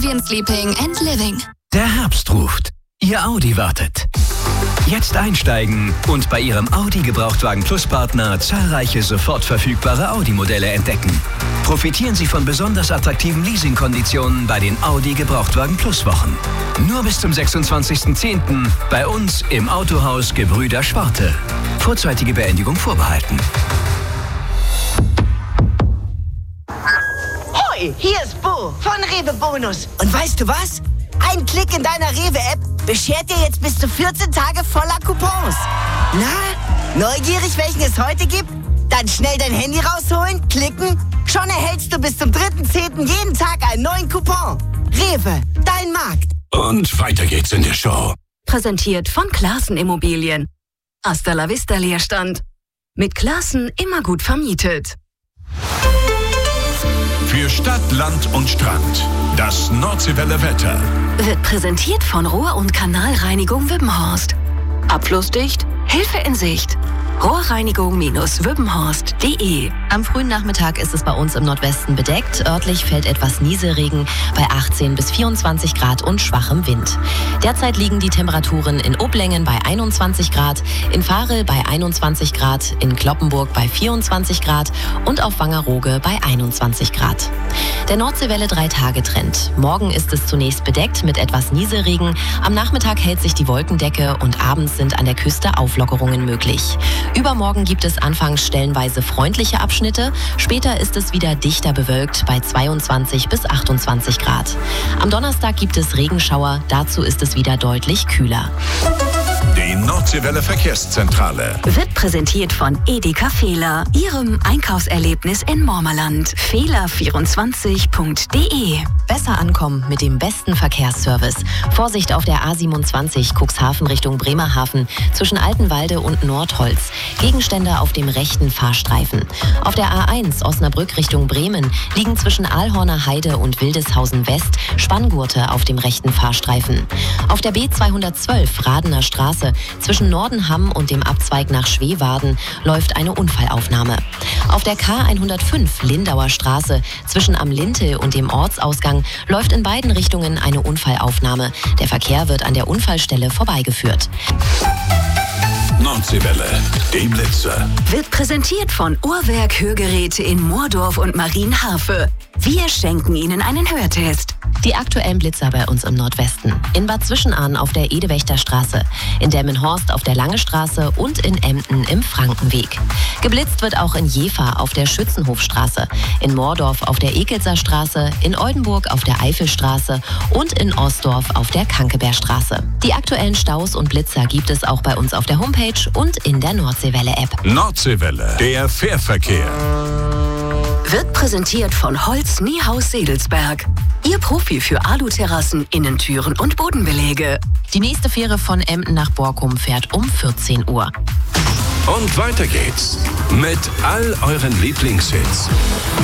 Scandinavian Sleeping and Living. Der Herbst ruft. Ihr Audi wartet. Jetzt einsteigen und bei Ihrem Audi Gebrauchtwagen Plus Partner zahlreiche sofort verfügbare Audi-Modelle entdecken. Profitieren Sie von besonders attraktiven Leasingkonditionen bei den Audi Gebrauchtwagen Plus Wochen. Nur bis zum 26.10. bei uns im Autohaus Gebrüder Schwarte. Vorzeitige Beendigung vorbehalten. Hoi, hier ist Bo von Rewe Bonus. Und weißt du was? Ein Klick in deiner Rewe-App beschert dir jetzt bis zu 14 Tage voller Coupons. Na, neugierig, welchen es heute gibt? Dann schnell dein Handy rausholen, klicken. Schon erhältst du bis zum 3.10. jeden Tag einen neuen Coupon. Rewe, dein Markt. Und weiter geht's in der Show. Präsentiert von Classen Immobilien. Hasta la vista Leerstand. Mit Classen immer gut vermietet. Für Stadt, Land und Strand. Das Nordseewelle Wetter. Wird präsentiert von Rohr- und Kanalreinigung Wippenhorst. Abflussdicht, Hilfe in Sicht. Rohrreinigung-wippenhorst.de. Am frühen Nachmittag ist es bei uns im Nordwesten bedeckt. Örtlich fällt etwas Nieselregen bei 18 bis 24 Grad und schwachem Wind. Derzeit liegen die Temperaturen in Oblängen bei 21 Grad, in Varel bei 21 Grad, in Cloppenburg bei 24 Grad und auf Wangerooge bei 21 Grad. Der Nordseewelle 3-Tage-Trend. Morgen ist es zunächst bedeckt mit etwas Nieselregen. Am Nachmittag hält sich die Wolkendecke und abends sind an der Küste Auflockerungen möglich. Übermorgen gibt es anfangs stellenweise freundliche Abschnitte. Später ist es wieder dichter bewölkt bei 22 bis 28 Grad. Am Donnerstag gibt es Regenschauer. Dazu ist es wieder deutlich kühler. Die Nordseewelle Verkehrszentrale. Wird präsentiert von Edeka Fehler, Ihrem Einkaufserlebnis in Mormerland. Fehler24.de. Besser ankommen mit dem besten Verkehrsservice. Vorsicht auf der A27 Cuxhaven Richtung Bremerhaven zwischen Altenwalde und Nordholz. Gegenstände auf dem rechten Fahrstreifen. Auf der A1 Osnabrück Richtung Bremen liegen zwischen Aalhorner Heide und Wildeshausen West Spanngurte auf dem rechten Fahrstreifen. Auf der B212 Radener Straße zwischen Nordenham und dem Abzweig nach Schweewarden läuft eine Unfallaufnahme. Auf der K105 Lindauer Straße zwischen Am Lintel und dem Ortsausgang läuft in beiden Richtungen eine Unfallaufnahme. Der Verkehr wird an der Unfallstelle vorbeigeführt. Nordseewelle, die Blitze. Wird präsentiert von Uhrwerk Hörgeräte in Moordorf und Marienharfe. Wir schenken Ihnen einen Hörtest. Die aktuellen Blitzer bei uns im Nordwesten. In Bad Zwischenahn auf der Edewächter Straße, in Delmenhorst auf der Lange Straße und in Emden im Frankenweg. Geblitzt wird auch in Jever auf der Schützenhofstraße, in Moordorf auf der Ekelser Straße, in Oldenburg auf der Eifelstraße und in Ostdorf auf der Kankebergstraße. Die aktuellen Staus und Blitzer gibt es auch bei uns auf der Homepage und in der Nordseewelle-App. Nordseewelle, der Fährverkehr. Wird präsentiert von Holz Niehaus Sedelsberg. Ihr Profi für Aluterrassen, Innentüren und Bodenbeläge. Die nächste Fähre von Emden nach Borkum fährt um 14 Uhr. Und weiter geht's mit all euren Lieblingshits.